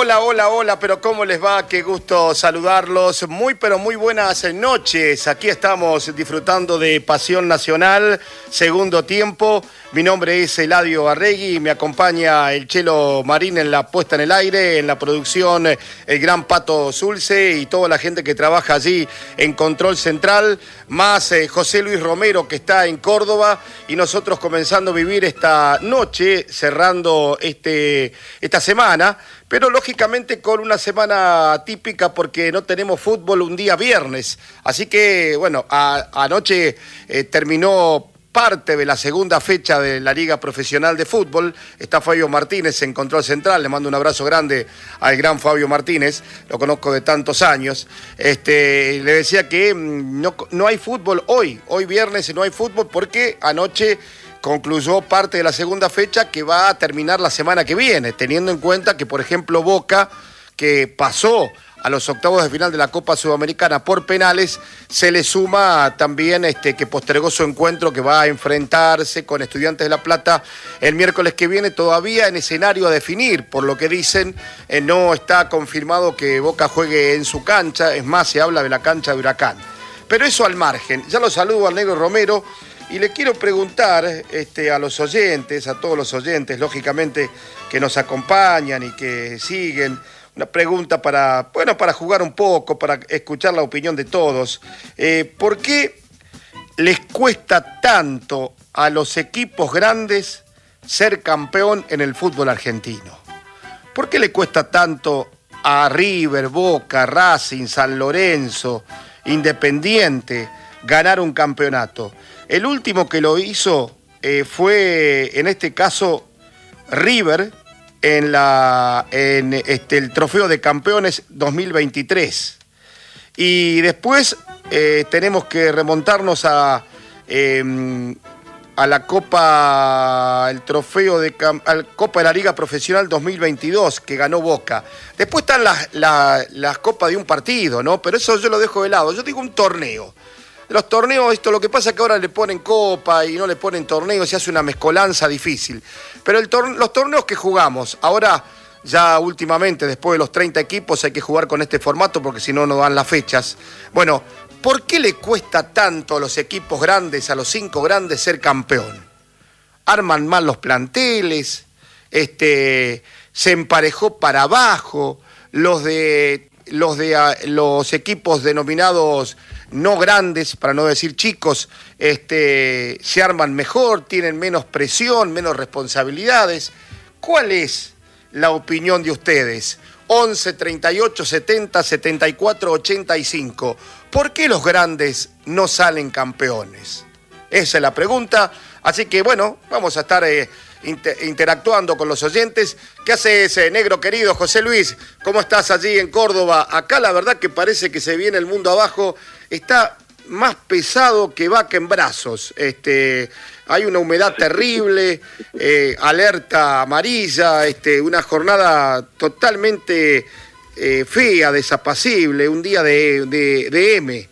Hola, pero ¿cómo les va? Qué gusto saludarlos. Pero muy buenas noches. Aquí estamos disfrutando de Pasión Nacional, segundo tiempo. Mi nombre es Eladio Arregui y me acompaña el Chelo Marín en la puesta en el aire, en la producción, el gran Pato Zulce y toda la gente que trabaja allí en Control Central, más José Luis Romero que está en Córdoba y nosotros comenzando a vivir esta noche, cerrando esta semana, pero lógicamente con una semana típica porque no tenemos fútbol un día viernes. Así que, bueno, anoche terminó parte de la segunda fecha de la Liga Profesional de Fútbol. Está Fabio Martínez en Control Central. Le mando un abrazo grande al gran Fabio Martínez. Lo conozco de tantos años. Le decía que no hay fútbol hoy. Hoy viernes no hay fútbol porque anoche concluyó parte de la segunda fecha que va a terminar la semana que viene, teniendo en cuenta que, por ejemplo, Boca, que pasó a los octavos de final de la Copa Sudamericana por penales, se le suma también que postergó su encuentro que va a enfrentarse con Estudiantes de La Plata el miércoles que viene, todavía en escenario a definir, por lo que dicen, no está confirmado que Boca juegue en su cancha, es más, se habla de la cancha de Huracán. Pero eso al margen, ya lo saludo al Negro Romero y le quiero preguntar a los oyentes, a todos los oyentes, lógicamente, que nos acompañan y que siguen, una pregunta para jugar un poco, para escuchar la opinión de todos. ¿Por qué les cuesta tanto a los equipos grandes ser campeón en el fútbol argentino? ¿Por qué le cuesta tanto a River, Boca, Racing, San Lorenzo, Independiente ganar un campeonato? El último que lo hizo fue, en este caso, River, en el Trofeo de Campeones 2023. Y después tenemos que remontarnos a la Copa, el Trofeo de Copa de la Liga Profesional 2022 que ganó Boca. Después están las copas de un partido, ¿no? Pero eso yo lo dejo de lado. Yo digo un torneo. Los torneos, lo que pasa es que ahora le ponen copa y no le ponen torneos, se hace una mezcolanza difícil. Pero los torneos que jugamos, ahora ya últimamente, después de los 30 equipos, hay que jugar con este formato porque si no, no dan las fechas. Bueno, ¿por qué le cuesta tanto a los equipos grandes, a los 5 grandes, ser campeón? Arman mal los planteles, se emparejó para abajo, los equipos denominados no grandes, para no decir chicos, se arman mejor, tienen menos presión, menos responsabilidades. ¿Cuál es la opinión de ustedes? 11 38 70 74 85. ¿Por qué los grandes no salen campeones? Esa es la pregunta. Así que bueno, vamos a estar interactuando con los oyentes. ¿Qué hace ese negro querido, José Luis? ¿Cómo estás allí en Córdoba? Acá la verdad que parece que se viene el mundo abajo. Está más pesado que vaca en brazos. Hay una humedad terrible, alerta amarilla, una jornada totalmente fea, desapacible, un día de M.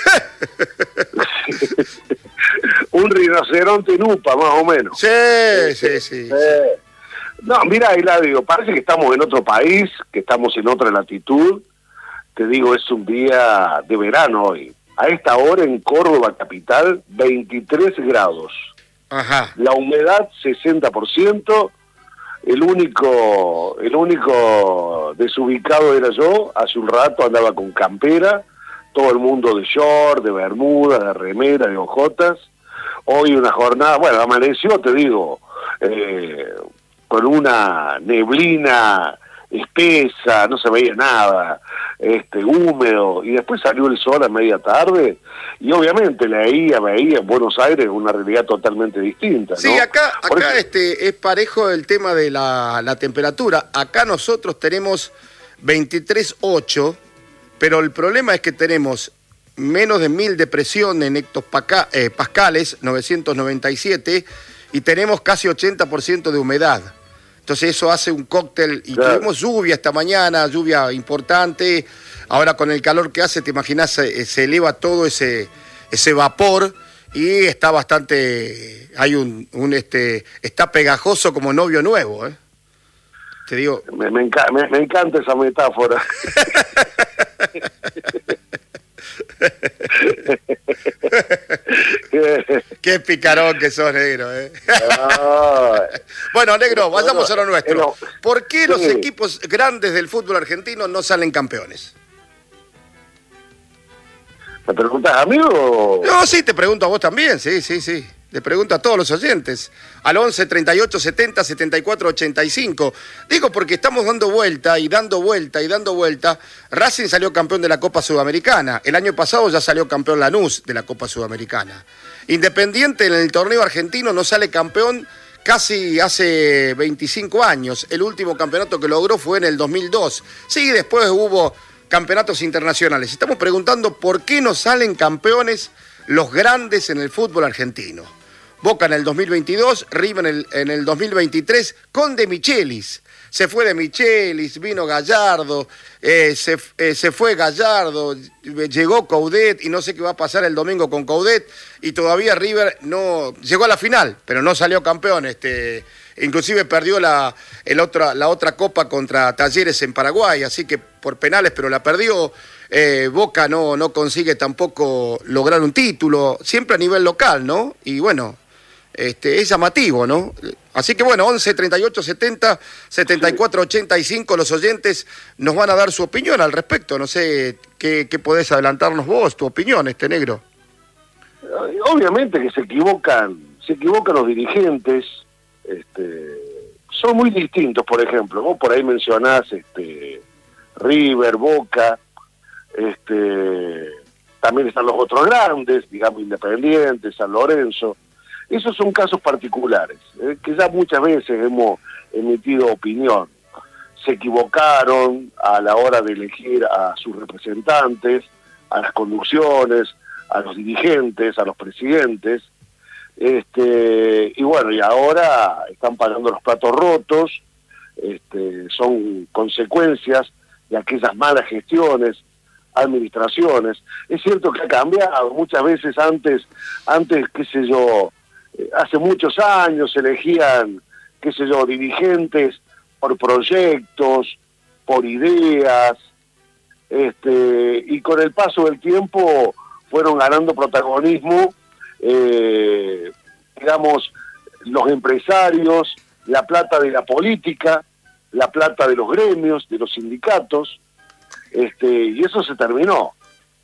Un rinoceronte en UPA, más o menos. Sí. No, mira, Eladio, parece que estamos en otro país, que estamos en otra latitud. Te digo, es un día de verano hoy. A esta hora en Córdoba capital, 23 grados. Ajá. La humedad, 60%. El único desubicado era yo. Hace un rato andaba con campera. Todo el mundo de short, de bermuda, de remera, de ojotas. Hoy una jornada, bueno, amaneció, te digo, con una neblina espesa, no se veía nada, húmedo, y después salió el sol a media tarde, y obviamente veía en Buenos Aires una realidad totalmente distinta, ¿no? Sí, acá es parejo el tema de la temperatura. Acá nosotros tenemos 23,8, pero el problema es que tenemos menos de 1000 de presión en hectopascales, 997, y tenemos casi 80% de humedad. Entonces eso hace un cóctel, y claro, tuvimos lluvia esta mañana, lluvia importante. Ahora con el calor que hace, te imaginas, se eleva todo ese vapor y está bastante, está pegajoso como novio nuevo, Te digo... Me encanta esa metáfora. Qué picarón que sos, negro, ¿eh? Bueno, negro, vayamos a lo nuestro. ¿Por qué los equipos grandes del fútbol argentino no salen campeones? ¿Me preguntas a mí o...? No, sí, te pregunto a vos también, sí. Le pregunto a todos los oyentes. Al 11 38 70 74 85. Digo porque estamos dando vuelta. Racing salió campeón de la Copa Sudamericana. El año pasado ya salió campeón Lanús de la Copa Sudamericana. Independiente en el torneo argentino no sale campeón casi hace 25 años. El último campeonato que logró fue en el 2002. Sí, después hubo campeonatos internacionales. Estamos preguntando por qué no salen campeones los grandes en el fútbol argentino. Boca en el 2022, River en el 2023 con De Michelis. Se fue De Michelis, vino Gallardo, se fue Gallardo, llegó Coudet y no sé qué va a pasar el domingo con Coudet y todavía River no llegó a la final, pero no salió campeón. Inclusive perdió la otra copa contra Talleres en Paraguay, así que por penales, pero la perdió. Boca no consigue tampoco lograr un título, siempre a nivel local, ¿no? Y bueno, es llamativo, ¿no? Así que bueno, 11 38 70 74 85, los oyentes nos van a dar su opinión al respecto. No sé qué podés adelantarnos vos, tu opinión, negro. Obviamente que se equivocan los dirigentes, son muy distintos. Por ejemplo, vos por ahí mencionás River, Boca, también están los otros grandes, digamos Independiente, San Lorenzo. Esos son casos particulares, que ya muchas veces hemos emitido opinión. Se equivocaron a la hora de elegir a sus representantes, a las conducciones, a los dirigentes, a los presidentes. Y bueno, y ahora están pagando los platos rotos, son consecuencias de aquellas malas gestiones, administraciones. Es cierto que ha cambiado, muchas veces antes, qué sé yo, hace muchos años se elegían, qué sé yo, dirigentes por proyectos, por ideas, y con el paso del tiempo fueron ganando protagonismo, digamos, los empresarios, la plata de la política, la plata de los gremios, de los sindicatos, y eso se terminó.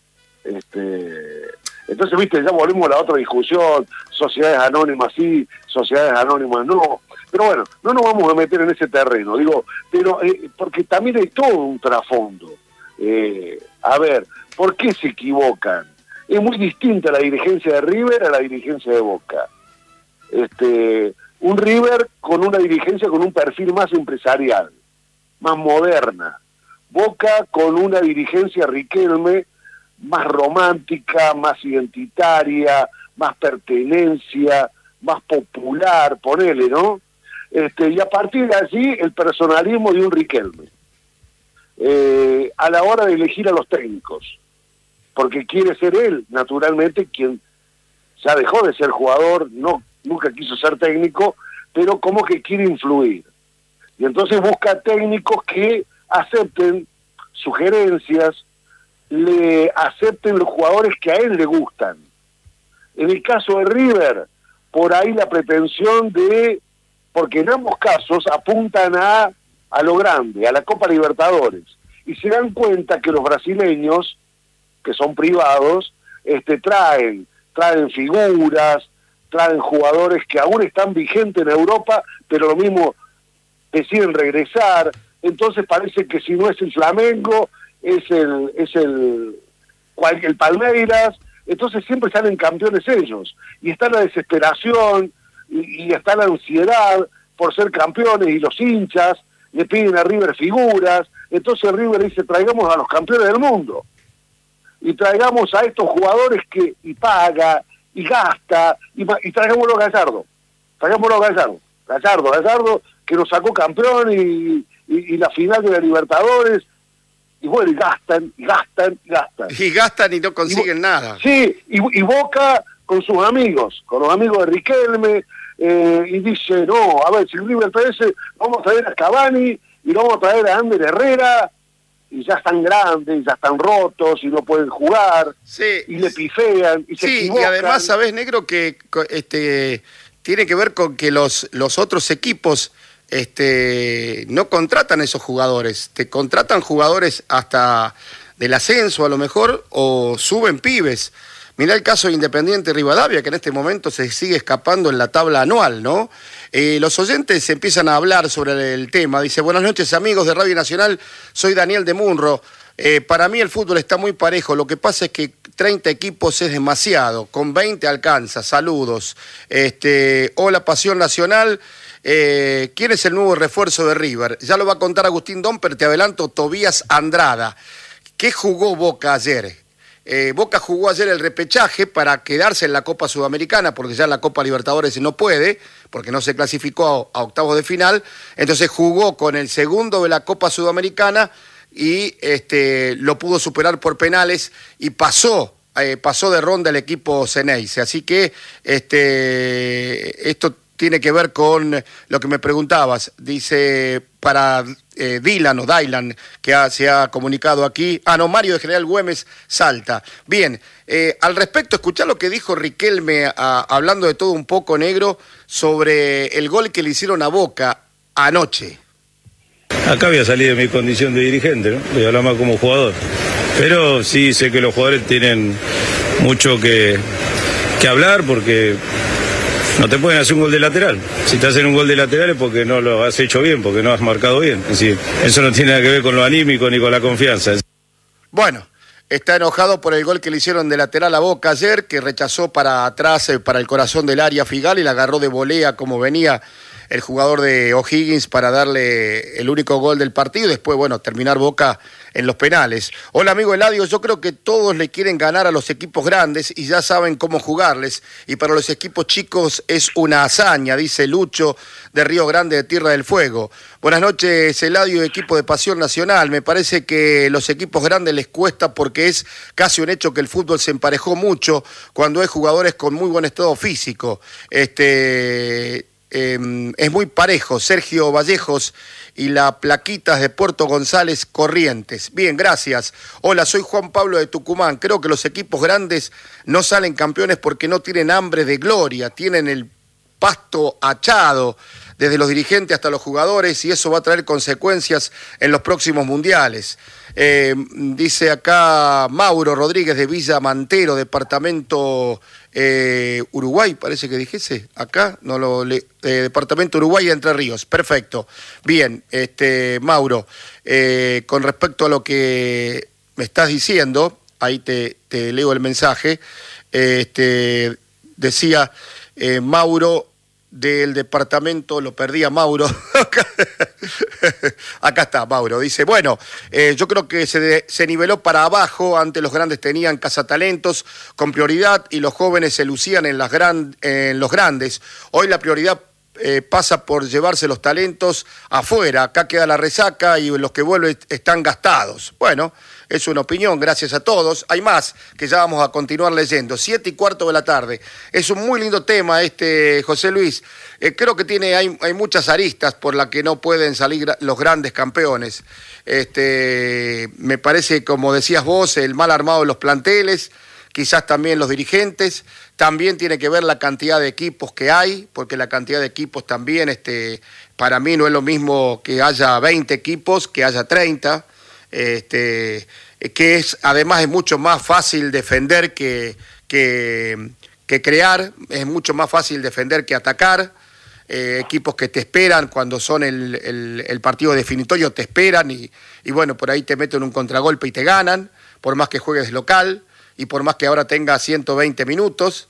Entonces, viste, ya volvemos a la otra discusión, sociedades anónimas sí, sociedades anónimas no. Pero bueno, no nos vamos a meter en ese terreno, digo, pero porque también hay todo un trasfondo. A ver, ¿por qué se equivocan? Es muy distinta la dirigencia de River a la dirigencia de Boca. Un River con una dirigencia con un perfil más empresarial, más moderna. Boca con una dirigencia Riquelme más romántica, más identitaria, más pertenencia, más popular, ponele, ¿no? Y a partir de allí el personalismo de un Riquelme. A la hora de elegir a los técnicos, porque quiere ser él, naturalmente, quien ya dejó de ser jugador, nunca quiso ser técnico, pero como que quiere influir. Y entonces busca técnicos que acepten sugerencias, le acepten los jugadores que a él le gustan. En el caso de River, por ahí la pretensión porque en ambos casos apuntan a lo grande, a la Copa Libertadores, y se dan cuenta que los brasileños, que son privados, traen figuras, traen jugadores que aún están vigentes en Europa, pero lo mismo deciden regresar. Entonces parece que si no es el Flamengo, es el Palmeiras. Entonces siempre salen campeones ellos, y está la desesperación y está la ansiedad por ser campeones, y los hinchas le piden a River figuras. Entonces River dice: traigamos a los campeones del mundo y traigamos a estos jugadores y paga y gasta, y traigámoslo a Gallardo, Gallardo que nos sacó campeón y la final de la Libertadores. Y bueno, y gastan. Y gastan y no consiguen nada. Sí, y Boca con sus amigos, con los amigos de Riquelme, y dice: no, a ver, si el River parece, vamos a traer a Cavani y lo vamos a traer a Ander Herrera, y ya están grandes, ya están rotos, y no pueden jugar, sí, y le pifean, y se equivocan. Y además, ¿sabés, Negro? Que tiene que ver con que los otros equipos no contratan esos jugadores, te contratan jugadores hasta del ascenso a lo mejor, o suben pibes. Mirá el caso de Independiente Rivadavia, que en este momento se sigue escapando en la tabla anual, ¿no? Los oyentes empiezan a hablar sobre el tema. Dice, buenas noches amigos de Radio Nacional, soy Daniel de Munro. Para mí el fútbol está muy parejo, lo que pasa es que 30 equipos es demasiado, con 20 alcanza, saludos. Hola Pasión Nacional, ¿quién es el nuevo refuerzo de River? Ya lo va a contar Agustín Domper, te adelanto, Tobías Andrada. ¿Qué jugó Boca ayer? Boca jugó ayer el repechaje para quedarse en la Copa Sudamericana, porque ya en la Copa Libertadores no puede, porque no se clasificó a octavos de final. Entonces jugó con el segundo de la Copa Sudamericana y lo pudo superar por penales y pasó de ronda el equipo Ceneice. Así que esto tiene que ver con lo que me preguntabas. Dice para Dylan, que se ha comunicado aquí. Mario de General Güemes, Salta. Bien, al respecto, escuchá lo que dijo Riquelme, hablando de todo un poco, Negro, sobre el gol que le hicieron a Boca anoche. Acá voy a salir de mi condición de dirigente, ¿no? Voy a hablar más como jugador. Pero sí sé que los jugadores tienen mucho que hablar, porque no te pueden hacer un gol de lateral. Si te hacen un gol de lateral es porque no lo has hecho bien, porque no has marcado bien. Es decir, eso no tiene nada que ver con lo anímico ni con la confianza. Bueno, está enojado por el gol que le hicieron de lateral a Boca ayer, que rechazó para atrás, para el corazón del área Figal, y la agarró de volea como venía el jugador de O'Higgins para darle el único gol del partido y después, bueno, terminar Boca en los penales. Hola, amigo Eladio, yo creo que todos le quieren ganar a los equipos grandes y ya saben cómo jugarles, y para los equipos chicos es una hazaña, dice Lucho de Río Grande de Tierra del Fuego. Buenas noches, Eladio, equipo de Pasión Nacional. Me parece que los equipos grandes les cuesta porque es casi un hecho que el fútbol se emparejó mucho cuando hay jugadores con muy buen estado físico. Es muy parejo. Sergio Vallejos y la Plaquitas de Puerto González Corrientes. Bien, gracias. Hola, soy Juan Pablo de Tucumán. Creo que los equipos grandes no salen campeones porque no tienen hambre de gloria, tienen el pasto achado, desde los dirigentes hasta los jugadores, y eso va a traer consecuencias en los próximos mundiales. Dice acá Mauro Rodríguez de Villa Mantero, departamento Uruguay, parece que dijese, acá, departamento Uruguay, Entre Ríos. Perfecto. Bien, Mauro, con respecto a lo que me estás diciendo, ahí te leo el mensaje, decía Mauro del departamento, lo perdí a Mauro, acá está Mauro, dice, bueno, yo creo que se niveló para abajo, antes los grandes tenían cazatalentos con prioridad y los jóvenes se lucían en los grandes, hoy la prioridad pasa por llevarse los talentos afuera, acá queda la resaca y los que vuelven están gastados. Bueno, es una opinión, gracias a todos. Hay más que ya vamos a continuar leyendo. 7:15 de la tarde. Es un muy lindo tema José Luis. Creo que hay muchas aristas por las que no pueden salir los grandes campeones. Me parece, como decías vos, el mal armado de los planteles, quizás también los dirigentes, también tiene que ver la cantidad de equipos que hay, porque la cantidad de equipos también, para mí no es lo mismo que haya 20 equipos que haya 30, que además es mucho más fácil defender que crear, es mucho más fácil defender que atacar. Equipos que te esperan cuando son el partido definitorio, te esperan y bueno, por ahí te meten un contragolpe y te ganan, por más que juegues local y por más que ahora tenga 120 minutos,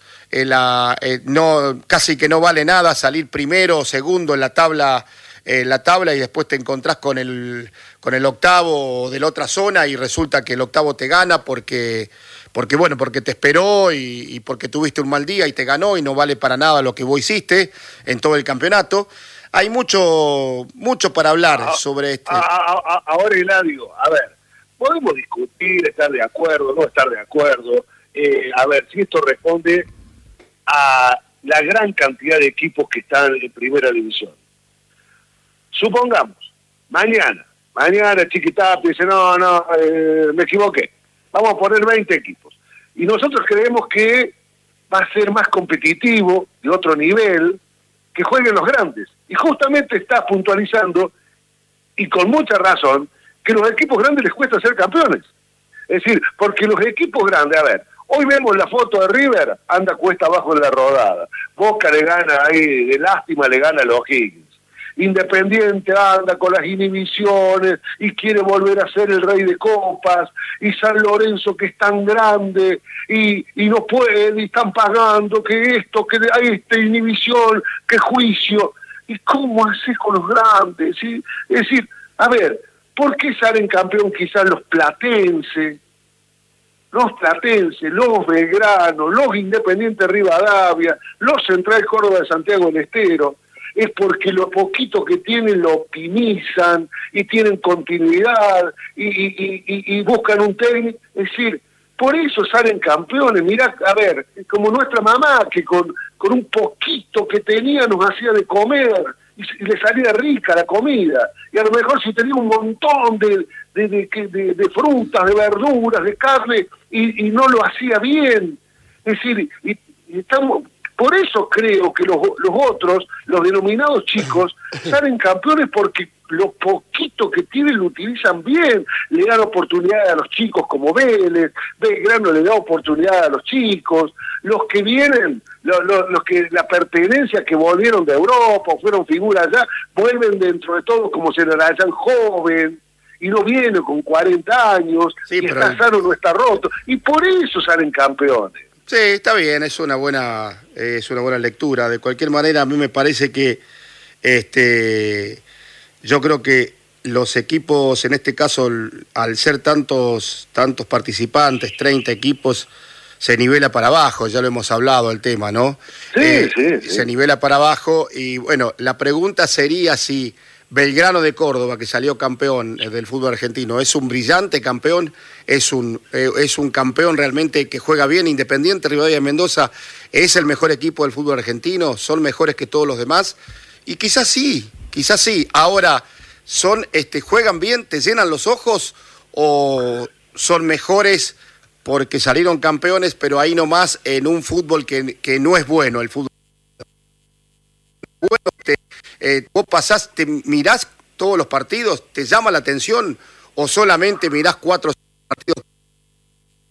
casi que no vale nada salir primero o segundo en la tabla y después te encontrás con el octavo de la otra zona y resulta que el octavo te gana porque te esperó y porque tuviste un mal día y te ganó y no vale para nada lo que vos hiciste en todo el campeonato. Hay mucho para hablar sobre Ahora, Eladio, a ver, podemos discutir, estar de acuerdo, no estar de acuerdo, a ver si esto responde a la gran cantidad de equipos que están en primera división. Supongamos Mañana Chiquitapia dice, no, me equivoqué. Vamos a poner 20 equipos. Y nosotros creemos que va a ser más competitivo, de otro nivel, que jueguen los grandes. Y justamente está puntualizando, y con mucha razón, que los equipos grandes les cuesta ser campeones. Es decir, porque los equipos grandes, a ver, hoy vemos la foto de River, anda cuesta abajo en la rodada. Boca le gana ahí, de lástima le gana a los Higgins. Independiente anda con las inhibiciones y quiere volver a ser el rey de copas, y San Lorenzo que es tan grande y no puede, y están pagando que esto, que hay esta inhibición, que juicio. ¿Y cómo haces con los grandes? ¿Sí? Es decir, a ver, ¿por qué salen campeón quizás los platenses, los Belgrano, los Independiente Rivadavia, los Central Córdoba de Santiago del Estero? Es porque lo poquito que tienen lo optimizan y tienen continuidad y buscan un técnico. Es decir, por eso salen campeones. Mirá, a ver, como nuestra mamá, que con un poquito que tenía nos hacía de comer y le salía rica la comida. Y a lo mejor si tenía un montón de frutas, de verduras, de carne, y no lo hacía bien. Es decir, y estamos... Por eso creo que los otros, los denominados chicos, salen campeones porque lo poquito que tienen lo utilizan bien. Le dan oportunidad a los chicos como Vélez, Belgrano le da oportunidad a los chicos, los que vienen, los que la pertenencia que volvieron de Europa o fueron figuras allá, vuelven dentro de todo como se le hayan joven. Y no viene con 40 años, sí, y está sano, no está roto. Y por eso salen campeones. Sí, está bien, es una buena lectura. De cualquier manera, a mí me parece que yo creo que los equipos, en este caso, al ser tantos participantes, 30 equipos, se nivela para abajo, ya lo hemos hablado el tema, ¿no? Sí. Se nivela para abajo y, bueno, la pregunta sería si Belgrano de Córdoba, que salió campeón del fútbol argentino, ¿es un brillante campeón? ¿Es un campeón realmente que juega bien? Independiente Rivadavia de Mendoza, ¿es el mejor equipo del fútbol argentino? ¿Son mejores que todos los demás? Y quizás sí. Ahora, ¿juegan bien, te llenan los ojos o son mejores porque salieron campeones, pero ahí nomás en un fútbol que no es bueno, el fútbol? Bueno, vos mirás todos los partidos, ¿te llama la atención o solamente mirás 4 partidos